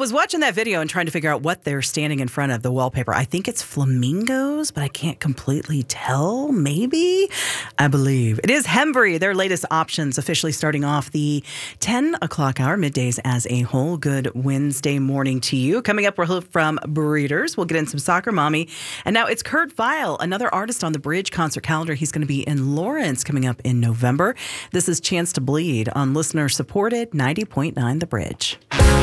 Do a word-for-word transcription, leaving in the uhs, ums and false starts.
was watching that video and trying to figure out what they're standing in front of, the wallpaper. I think it's flamingos, but I can't completely tell. Maybe? I believe. It is Hembry, their latest options, officially starting off the ten o'clock hour, middays as a whole. Good Wednesday morning to you. Coming up, we'll hear from Breeders. We'll get in some Soccer Mommy. And now it's Kurt Vile, another artist on the Bridge concert calendar. He's going to be in Lawrence coming up in November. This is Chance to Bleed on listener-supported ninety point nine The Bridge.